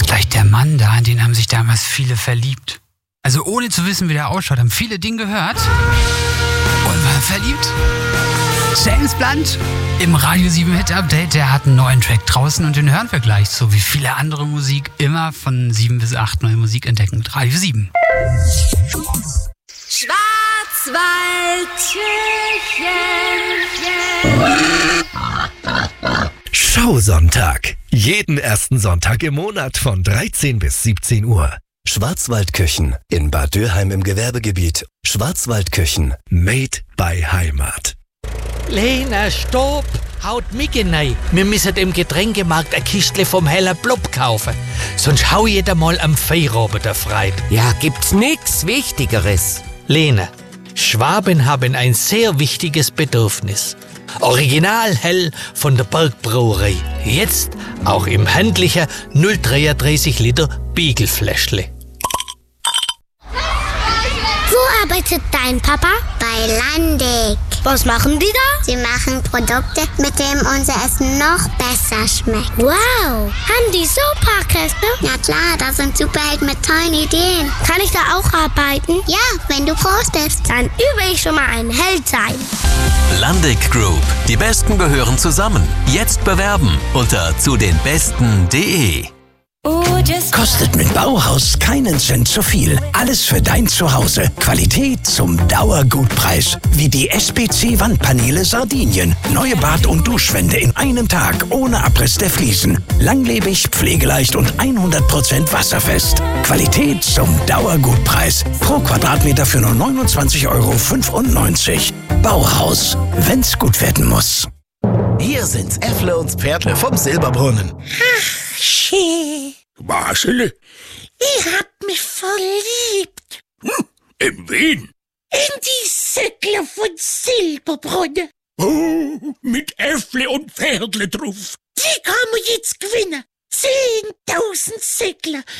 ist gleich der Mann da, in den haben sich damals viele verliebt. Also ohne zu wissen, wie der ausschaut, haben viele den gehört und waren verliebt. James Blunt im Radio 7 Hit Update, der hat einen neuen Track draußen und den hören wir gleich, so wie viele andere Musik, immer von 7 bis 8 neue Musik entdecken mit Radio 7. Schausonntag. Jeden ersten Sonntag im Monat von 13 bis 17 Uhr. Schwarzwaldküchen in Bad Dürheim im Gewerbegebiet. Schwarzwaldküchen, made by Heimat. Lena, stopp! Haut mich rein. Wir müssen im Getränkemarkt ein Kistle vom Heller Blub kaufen. Sonst hau jeder mal am Feierabend frei. Ja, gibt's nix Wichtigeres. Lena, Schwaben haben ein sehr wichtiges Bedürfnis. Original hell von der Bergbrauerei. Jetzt auch im handlichen 0,33 Liter Biegelfläschle. Wo arbeitet dein Papa? Bei Landig. Was machen die da? Sie machen Produkte, mit denen unser Essen noch besser schmeckt. Wow, haben die so Parkkäste? Ja klar, das sind Superhelden mit tollen Ideen. Kann ich da auch arbeiten? Ja, wenn du groß bist. Dann übe ich schon mal ein Held sein. Landig Group. Die Besten gehören zusammen. Jetzt bewerben unter zudenbesten.de. Kostet mit Bauhaus keinen Cent zu viel. Alles für dein Zuhause. Qualität zum Dauergutpreis. Wie die SPC-Wandpaneele Sardinien. Neue Bad- und Duschwände in einem Tag ohne Abriss der Fliesen. Langlebig, pflegeleicht und 100% wasserfest. Qualität zum Dauergutpreis. Pro Quadratmeter für nur 29,95 €. Bauhaus. Wenn's gut werden muss. Hier sind's Äffle und Pärtle vom Silberbrunnen. Ach, schön. Marcele? Ich hab mich verliebt. In wen? In die Säckler von Silberbrunn. Oh, mit Äffle und Pferdle drauf. Die kann man jetzt gewinnen. 10.000 Säckler